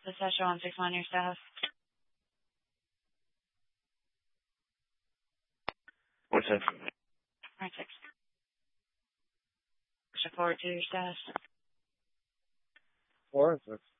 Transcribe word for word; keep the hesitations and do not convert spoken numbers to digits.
This is Sasha one six one, your status. What's that? Alright, six. Push it forward to your status. Four and six.